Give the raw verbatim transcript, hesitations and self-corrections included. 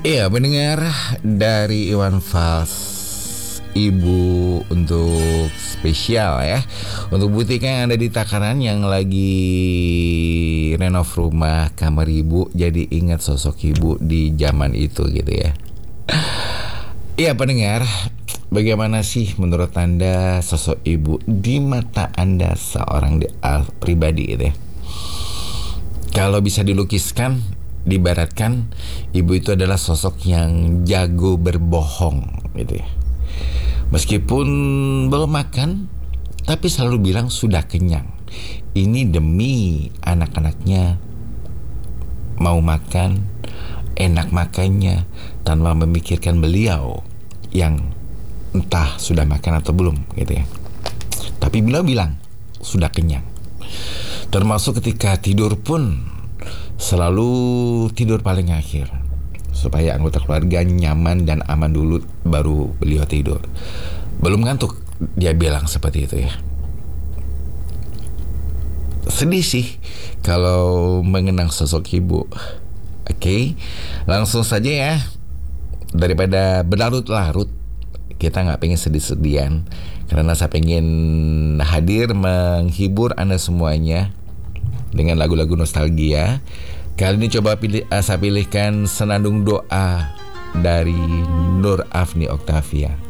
Iya, mendengar dari Iwan Fals, Ibu untuk spesial ya, untuk butika yang ada di Takaran yang lagi renov rumah kamar ibu, jadi ingat sosok ibu di zaman itu gitu ya. Iya pendengar, bagaimana sih menurut Anda sosok ibu di mata Anda seorang di, uh, pribadi gitu ya? Kalau bisa dilukiskan, diibaratkan ibu itu adalah sosok yang jago berbohong gitu ya. Meskipun belum makan, tapi selalu bilang sudah kenyang. Ini demi anak-anaknya mau makan, enak makannya, tanpa memikirkan beliau yang entah sudah makan atau belum gitu ya. Tapi beliau bilang sudah kenyang. Termasuk ketika tidur pun selalu tidur paling akhir, supaya anggota keluarga nyaman dan aman dulu baru beliau tidur. Belum ngantuk, dia bilang seperti itu ya. Sedih sih kalau mengenang sosok ibu. Oke, langsung saja ya. Daripada berlarut-larut, kita nggak pengen sedih-sedihan, karena saya pengen hadir menghibur Anda semuanya dengan lagu-lagu nostalgia. Kali ini coba pilih, saya pilihkan Senandung Doa dari Nur Afni Oktavia.